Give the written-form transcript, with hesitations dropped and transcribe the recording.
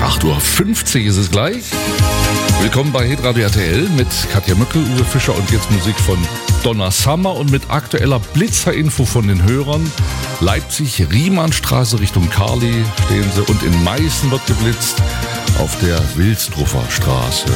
8:50 Uhr ist es gleich. Willkommen bei Hitradio RTL mit Katja Möckel, Uwe Fischer und jetzt Musik von Donna Summer und mit aktueller Blitzerinfo von den Hörern. Leipzig, Riemannstraße Richtung Karli stehen sie und in Meißen wird geblitzt auf der Wilstruffer Straße.